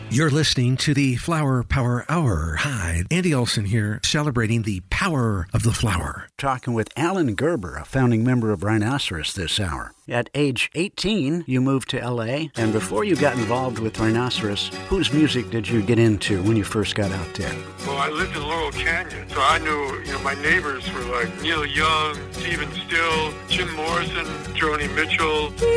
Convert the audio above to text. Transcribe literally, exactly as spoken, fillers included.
You're listening to the Flower Power Hour. Hi, Andy Olson here, celebrating the power of the flower. Talking with Alan Gerber, a founding member of Rhinoceros this hour. At age eighteen, you moved to L A, and before you got involved with Rhinoceros, whose music did you get into when you first got out there? Well, I lived in Laurel Canyon, so I knew, you know, my neighbors were like Neil Young, Stephen Still, Jim Morrison, Joni Mitchell.